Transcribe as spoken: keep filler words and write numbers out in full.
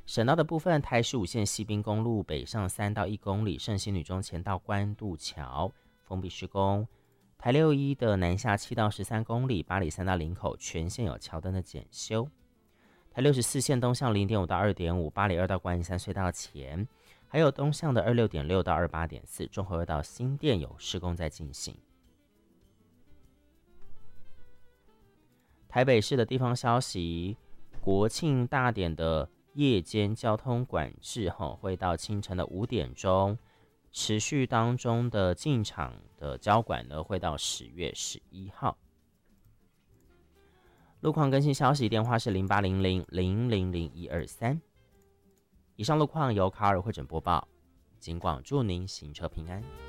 省道的部分，台十五线西滨公路北上三到一公里，圣心女中前到关渡桥封闭施工。台六一的南下七到十三公里，八里三到林口全线有桥灯的检修。台六十四线东向零点五到二点五，八里二到观音山隧道前，还有东向的二六点六到二八点四，中和二到新店有施工在进行。台北市的地方消息，国庆大典的夜间交通管制会到清晨的五点钟，持续当中的进场的交管呢会到十月十一号。路况更新消息，电话是零八零零零零零一二三。以上路况由卡尔会诊播报，警广祝您行车平安。